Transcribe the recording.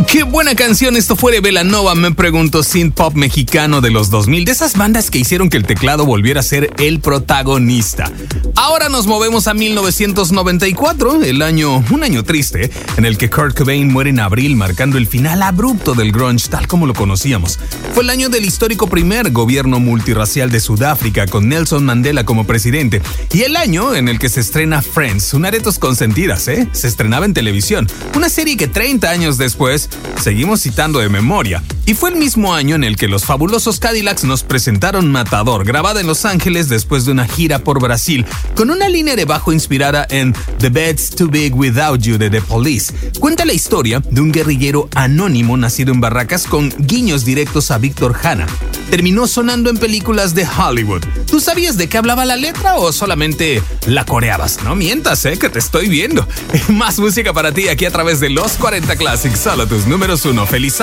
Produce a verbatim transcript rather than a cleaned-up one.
Qué buena canción, esto fue de Belanova, me pregunto, synth pop mexicano de los dos mil, de esas bandas que hicieron que el teclado volviera a ser el protagonista. Ahora nos movemos a mil novecientos noventa y cuatro, el año, un año triste, en el que Kurt Cobain muere en abril, marcando el final abrupto del grunge tal como lo conocíamos. Fue el año del histórico primer gobierno multirracial de Sudáfrica, con Nelson Mandela como presidente, y el año en el que se estrena Friends, un aretos consentidas, ¿eh? Se estrenaba en televisión, una serie que treinta años después seguimos citando de memoria. Y fue el mismo año en el que los fabulosos Cadillacs nos presentaron Matador, grabada en Los Ángeles después de una gira por Brasil, con una línea de bajo inspirada en The Bed's Too Big Without You de The Police. Cuenta la historia de un guerrillero anónimo nacido en Barracas con guiños directos a Víctor Jara. Terminó sonando en películas de Hollywood. ¿Tú sabías de qué hablaba la letra o solamente la coreabas? No mientas, eh, que te estoy viendo. Más música para ti aquí a través de Los cuarenta Classics, solo tus números uno. ¡Feliz